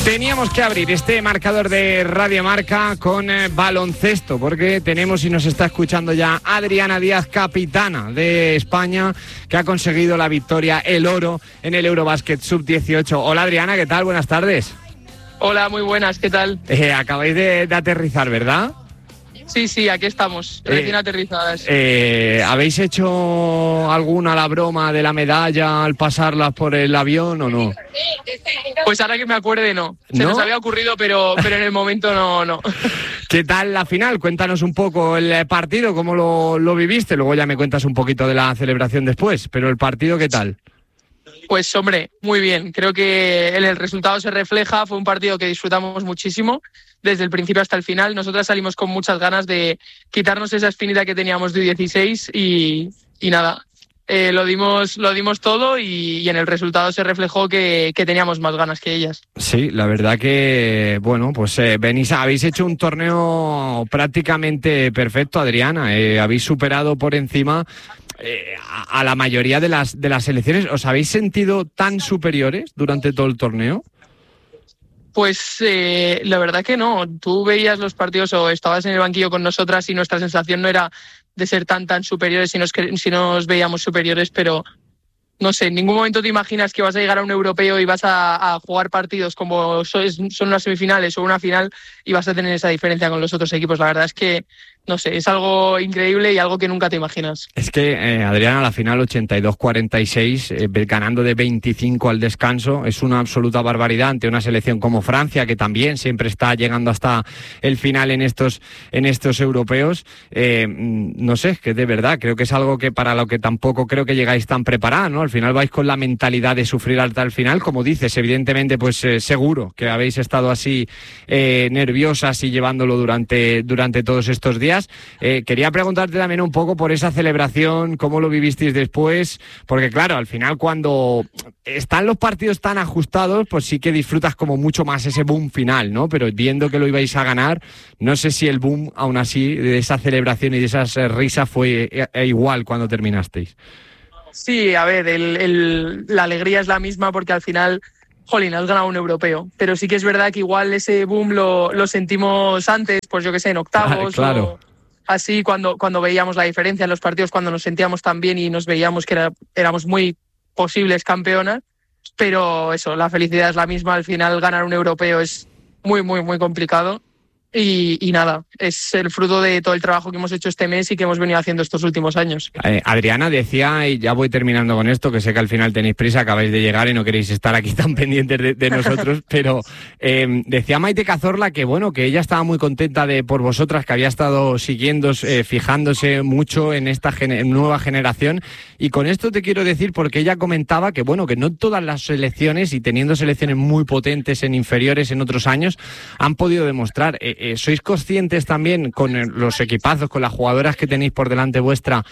Teníamos que abrir este marcador de Radio Marca con baloncesto, porque tenemos y nos está escuchando ya Adriana Díaz, capitana de España, que ha conseguido la victoria, el oro, en el Eurobasket Sub-18. Hola Adriana, ¿qué tal? Buenas tardes. Hola, muy buenas, ¿qué tal? Acabáis de aterrizar, ¿verdad? Sí, aquí estamos, recién aterrizadas. ¿Habéis hecho alguna la broma de la medalla al pasarlas por el avión o no? Pues ahora que me acuerde, no. Se nos había ocurrido, pero en el momento no. ¿Qué tal la final? Cuéntanos un poco el partido, cómo lo viviste. Luego ya me cuentas un poquito de la celebración después, pero el partido, ¿qué tal? Pues hombre, muy bien. Creo que en el resultado se refleja. Fue un partido que disfrutamos muchísimo desde el principio hasta el final. Nosotras salimos con muchas ganas de quitarnos esa espinita que teníamos de 16 y nada. Lo dimos todo y en el resultado se reflejó que teníamos más ganas que ellas. Sí, la verdad que, bueno, pues habéis hecho un torneo prácticamente perfecto, Adriana. Habéis superado por encima a la mayoría de las selecciones. ¿Os habéis sentido tan superiores durante todo el torneo? Pues la verdad que no. Tú veías los partidos o estabas en el banquillo con nosotras y nuestra sensación no era de ser tan superiores si nos veíamos superiores, pero no sé, en ningún momento te imaginas que vas a llegar a un europeo y vas a jugar partidos como son unas semifinales o una final y vas a tener esa diferencia con los otros equipos. La verdad es que, no sé, es algo increíble y algo que nunca te imaginas. Es que, Adriana, la final 82-46, ganando de 25 al descanso, es una absoluta barbaridad ante una selección como Francia, que también siempre está llegando hasta el final en estos europeos. No sé, que de verdad creo que es algo que para lo que tampoco creo que llegáis tan preparados, ¿no? Al final vais con la mentalidad de sufrir hasta el final, como dices, evidentemente, pues seguro que habéis estado así nerviosas y llevándolo durante todos estos días. Quería preguntarte también un poco por esa celebración, cómo lo vivisteis después, porque claro, al final cuando están los partidos tan ajustados, pues sí que disfrutas como mucho más ese boom final, ¿no? Pero viendo que lo ibais a ganar, no sé si el boom, aún así, de esa celebración y de esas risas fue igual cuando terminasteis. Sí, a ver, la alegría es la misma porque al final, jolín, has ganado un europeo. Pero sí que es verdad que igual ese boom lo sentimos antes, pues yo que sé, en octavos. Claro. O así cuando veíamos la diferencia en los partidos, cuando nos sentíamos tan bien y nos veíamos que éramos muy posibles campeonas. Pero eso, la felicidad es la misma. Al final ganar un europeo es muy, muy, muy complicado. Y nada, es el fruto de todo el trabajo que hemos hecho este mes y que hemos venido haciendo estos últimos años. Adriana decía, y ya voy terminando con esto, que sé que al final tenéis prisa, acabáis de llegar y no queréis estar aquí tan pendientes de nosotros, pero decía Maite Cazorla que bueno, que ella estaba muy contenta por vosotras, que había estado siguiendo, fijándose mucho en esta nueva generación, y con esto te quiero decir, porque ella comentaba que bueno, que no todas las selecciones, y teniendo selecciones muy potentes en inferiores en otros años, han podido demostrar. ¿Sois conscientes también con los equipazos, con las jugadoras que tenéis por delante vuestra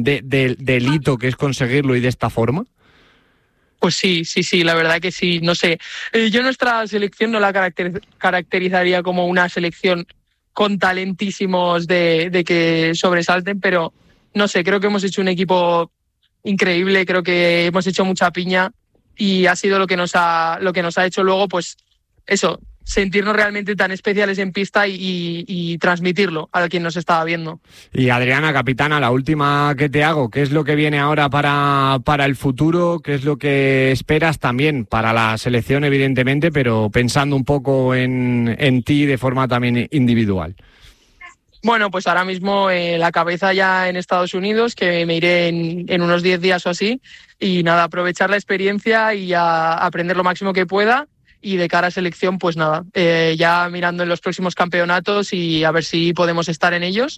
del hito que es conseguirlo y de esta forma? Pues sí, la verdad que sí, no sé. Yo nuestra selección no la caracterizaría como una selección con talentísimos de que sobresalten, pero no sé, creo que hemos hecho un equipo increíble, creo que hemos hecho mucha piña y ha sido lo que nos ha hecho luego, pues eso, sentirnos realmente tan especiales en pista y transmitirlo a quien nos estaba viendo. Y Adriana, capitana, la última que te hago, ¿qué es lo que viene ahora para el futuro? ¿Qué es lo que esperas también para la selección, evidentemente, pero pensando un poco en ti de forma también individual? Bueno, pues ahora mismo la cabeza ya en Estados Unidos, que me iré en unos 10 días o así, y nada, aprovechar la experiencia y aprender lo máximo que pueda. Y de cara a selección, pues nada, ya mirando en los próximos campeonatos y a ver si podemos estar en ellos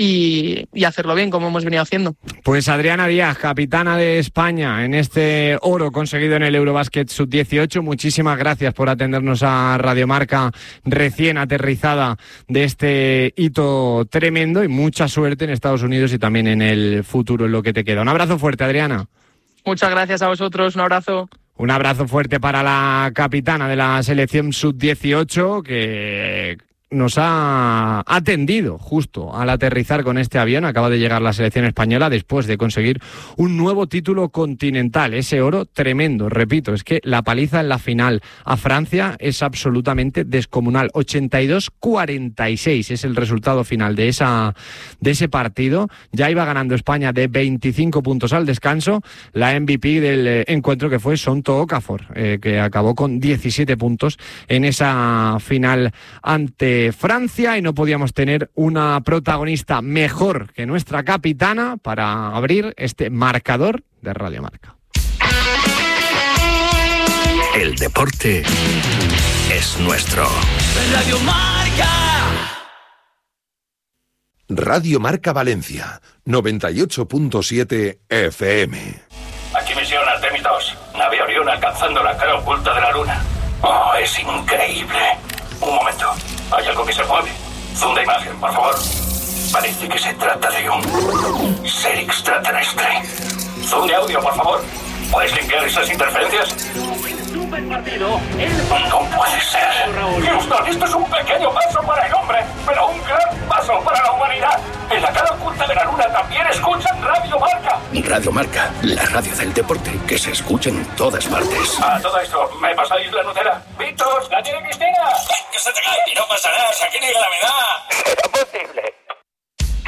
y hacerlo bien, como hemos venido haciendo. Pues Adriana Díaz, capitana de España en este oro conseguido en el Eurobasket Sub-18, muchísimas gracias por atendernos a Radio Marca recién aterrizada de este hito tremendo, y mucha suerte en Estados Unidos y también en el futuro, en lo que te queda. Un abrazo fuerte, Adriana. Muchas gracias a vosotros, un abrazo. Un abrazo fuerte para la capitana de la selección Sub-18, que nos ha atendido justo al aterrizar con este avión. Acaba de llegar la selección española después de conseguir un nuevo título continental. Ese oro tremendo, repito, es que la paliza en la final a Francia es absolutamente descomunal. 82-46 es el resultado final de ese partido. Ya iba ganando España de 25 puntos al descanso. La MVP del encuentro, que fue Sonto Okafor, que acabó con 17 puntos en esa final ante Francia, y no podíamos tener una protagonista mejor que nuestra capitana para abrir este marcador de Radio Marca. El deporte es nuestro. Radio Marca. Radio Marca Valencia, 98.7 FM. Aquí misión Artemis 2. Nave Orión alcanzando la cara oculta de la Luna. Oh, es increíble. Un momento. Hay algo que se mueve. Zoom de imagen, por favor. Parece que se trata de un ser extraterrestre. Zoom de audio, por favor. ¿Puedes limpiar esas interferencias? Super partido. No puede ser. Houston, esto es un pequeño paso para el hombre, pero un gran paso para la humanidad. En la cara oculta de la Luna también escuchan Radio Marca. Radio Marca, la radio del deporte que se escucha en todas partes. A todo esto, ¿me pasáis la Nutella? ¡Vitos, la tiene Cristina! ¡Que se te cae! Y no pasa nada, aquí ni gravedad.